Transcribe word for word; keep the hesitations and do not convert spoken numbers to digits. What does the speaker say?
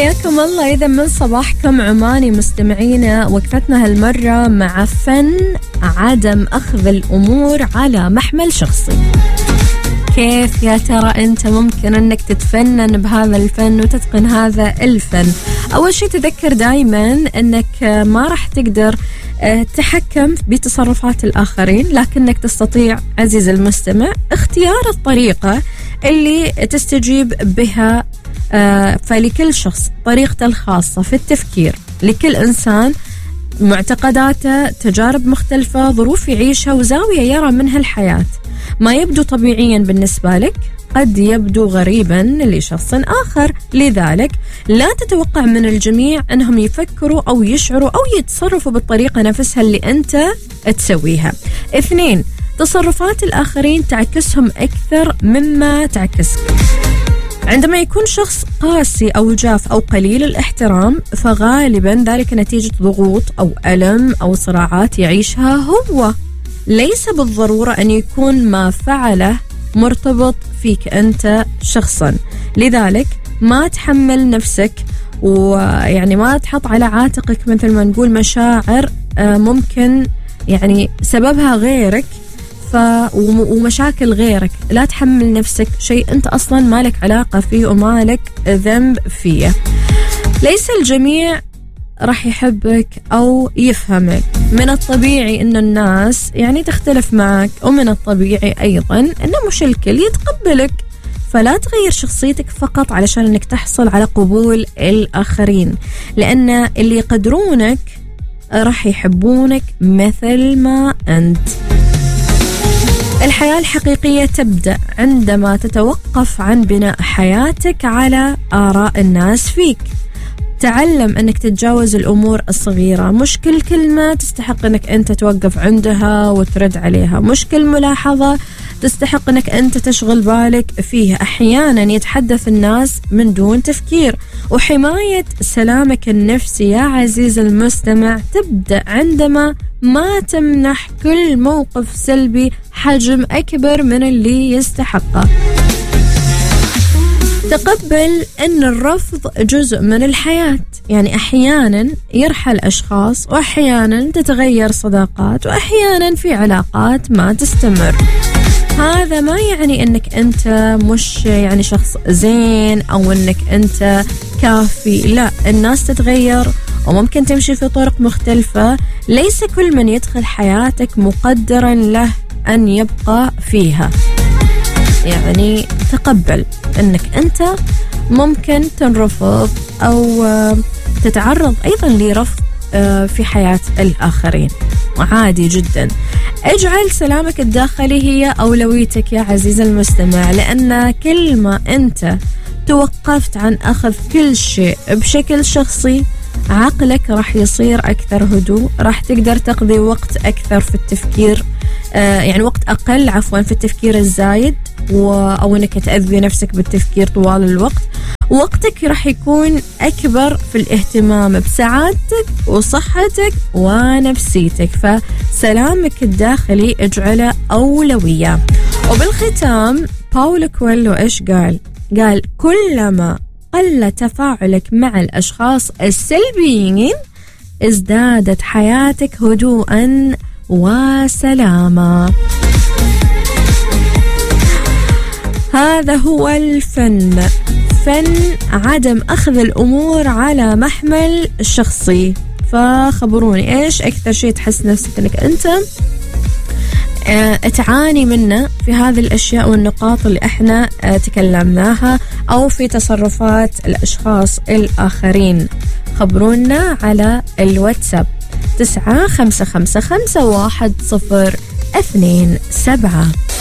حياكم الله إذا من صباحكم عماني مستمعينا. وقفتنا هالمرة مع فن عدم أخذ الأمور على محمل شخصي. كيف يا ترى أنت ممكن أنك تتفنن بهذا الفن وتتقن هذا الفن؟ أول شيء تذكر دايما أنك ما راح تقدر تتحكم بتصرفات الآخرين، لكنك تستطيع عزيز المستمع اختيار الطريقة اللي تستجيب بها. فلكل شخص طريقته الخاصة في التفكير، لكل إنسان معتقداته، تجارب مختلفة، ظروف يعيشها وزاوية يرى منها الحياة. ما يبدو طبيعيا بالنسبة لك قد يبدو غريبا لشخص آخر، لذلك لا تتوقع من الجميع أنهم يفكروا أو يشعروا أو يتصرفوا بالطريقة نفسها اللي أنت تسويها. اثنين، تصرفات الآخرين تعكسهم أكثر مما تعكسك. عندما يكون شخص قاسي أو جاف أو قليل الاحترام، فغالبا ذلك نتيجة ضغوط أو ألم أو صراعات يعيشها هو، ليس بالضرورة أن يكون ما فعله مرتبط فيك أنت شخصا. لذلك ما تحمل نفسك، ويعني ما تحط على عاتقك مثل ما نقول مشاعر ممكن يعني سببها غيرك ف... ومشاكل غيرك. لا تحمل نفسك شيء أنت أصلا مالك علاقة فيه ومالك ذنب فيه. ليس الجميع راح يحبك أو يفهمك. من الطبيعي أن الناس يعني تختلف معك، ومن الطبيعي أيضا أن مش الكل يتقبلك. فلا تغير شخصيتك فقط علشان أنك تحصل على قبول الآخرين، لأن اللي يقدرونك راح يحبونك مثل ما أنت. الحياة الحقيقية تبدأ عندما تتوقف عن بناء حياتك على آراء الناس فيك. تعلم أنك تتجاوز الأمور الصغيرة. مش كل كلمة تستحق أنك أنت توقف عندها وترد عليها. مش كل ملاحظة تستحق أنك أنت تشغل بالك فيها. أحيانا يتحدث الناس من دون تفكير. وحماية سلامك النفسي يا عزيز المستمع تبدأ عندما ما تمنح كل موقف سلبي حجم أكبر من اللي يستحقه. تقبل أن الرفض جزء من الحياة. يعني أحيانا يرحل أشخاص، وأحيانا تتغير صداقات، وأحيانا في علاقات ما تستمر. هذا ما يعني أنك أنت مش يعني شخص زين أو أنك أنت كافي. لا، الناس تتغير وممكن تمشي في طرق مختلفة. ليس كل من يدخل حياتك مقدرا له أن يبقى فيها. يعني تقبل أنك أنت ممكن تنرفض أو تتعرض أيضا لرفض في حياة الآخرين، وعادي جدا. اجعل سلامك الداخلي هي أولويتك يا عزيز المستمع، لأن كل ما أنت توقفت عن أخذ كل شيء بشكل شخصي، عقلك راح يصير أكثر هدوء، راح تقدر تقضي وقت أكثر في التفكير، آه يعني وقت أقل عفوا في التفكير الزايد، أو أنك تأذي نفسك بالتفكير طوال الوقت. وقتك راح يكون أكبر في الاهتمام بسعادتك وصحتك ونفسيتك. فسلامك الداخلي اجعله أولوية. وبالختام باولو كويلو إيش قال؟ قال كلما قل تفاعلك مع الأشخاص السلبيين ازدادت حياتك هدوءا وسلاما. هذا هو الفن، فن عدم أخذ الأمور على محمل شخصي. فخبروني إيش أكثر شيء تحس نفسك أنك أنت اه تعاني منه في هذه الأشياء والنقاط اللي احنا اه تكلمناها، أو في تصرفات الأشخاص الآخرين. خبرونا على الواتساب تسعة خمسة خمسة خمسة واحد صفر اثنين سبعة.